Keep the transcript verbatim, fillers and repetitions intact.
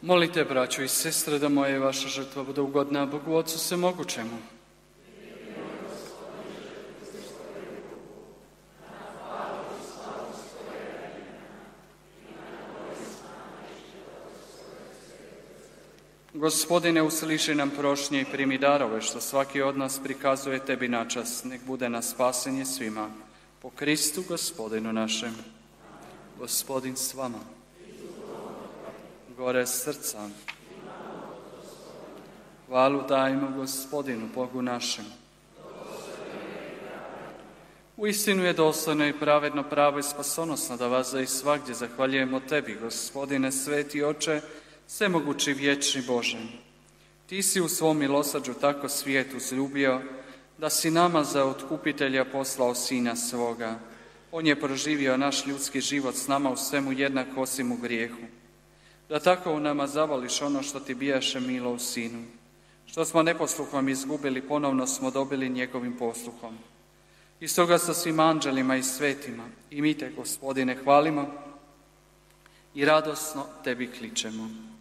Molite, braćo i sestre, da moja i vaša žrtva bude ugodna Bogu Otcu Svemogućemu. Gospodine, usliši nam prošnje i primi darove, što svaki od nas prikazuje tebi na čast, nek bude na spasenje svima. Po Kristu, Gospodinu našem. Gospodin s vama. Gore srca. Hvalu dajmo Gospodinu, Bogu našem. Uistinu je dostojno i pravedno, pravo i spasonosno da vas i svagdje zahvaljujemo tebi, Gospodine, sveti Oče, svemogući vječni Bože. Ti si u svom milosrđu tako svijet uzljubio, da si nama za otkupitelja poslao Sina svoga. On je proživio naš ljudski život s nama u svemu jednako osim u grijehu. Da tako u nama zavoliš ono što ti bijaše milo u Sinu. Što smo neposluhom izgubili, ponovno smo dobili njegovim posluhom. I stoga sa svim anđelima i svetima i mi te, Gospodine, hvalimo i radosno tebi kličemo.